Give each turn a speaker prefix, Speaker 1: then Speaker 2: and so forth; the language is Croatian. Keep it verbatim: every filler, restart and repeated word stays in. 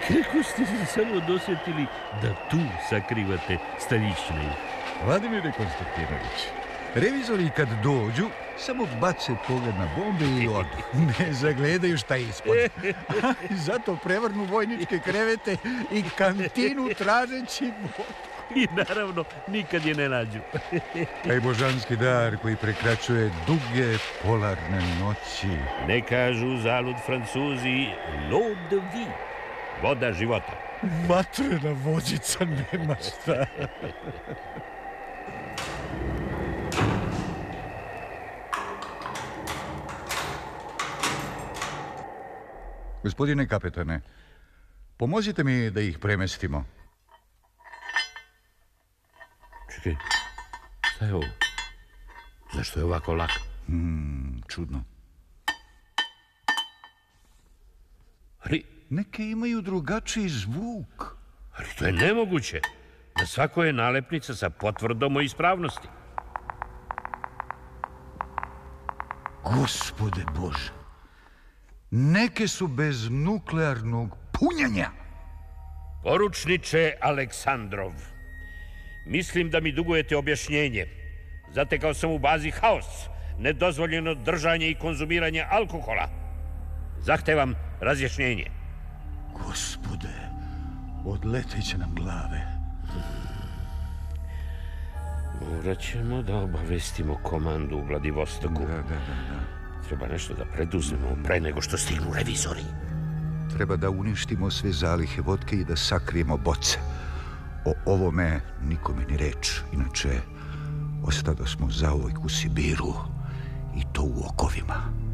Speaker 1: Kako ste se samo dosjetili da tu sakrivate Staljićniju?
Speaker 2: Vladimire Konstantinović, revizori kad dođu, samo bace pogled na bombe i odu. Ne zagledaju šta je ispod. Zato prevrnu vojničke krevete i kantinu tražeći vodku.
Speaker 1: I naravno, nikad je ne nađu.
Speaker 2: Taj božanski dar koji prekračuje duge polarne noći.
Speaker 1: Ne kažu zalud Francuzi l'eau de vie, voda života.
Speaker 2: Vatrena vozica nema šta. Gospodine kapetane, pomozite mi da ih premestimo.
Speaker 1: Čekaj, šta je ovo? Zašto je ovako lak?
Speaker 2: Hmm, čudno.
Speaker 1: Ali...
Speaker 2: Neke imaju drugačiji zvuk.
Speaker 1: Ali to je nemoguće. Na svakoj je nalepnica sa potvrdom o ispravnosti.
Speaker 2: Gospode Bože, neke su bez nuklearnog punjenja.
Speaker 1: Poručniče Aleksandrov, mislim da mi dugujete objašnjenje. Zatekao sam u bazi haos, nedozvoljeno držanje i konzumiranje alkohola. Zahtevam razjašnjenje.
Speaker 2: Gospode, odleteće nam glave.
Speaker 1: Morat ćemo da obavestimo komandu u Vladivostoku.
Speaker 2: Da, da, da, da.
Speaker 1: Treba nešto da preduzmemo pre nego što stignu revizori.
Speaker 2: Treba da uništimo sve zalihe vodke i da sakrijemo boce. O ovome nikome ni reč. Inače, ostado smo zauvek u Sibiru i to u okovima.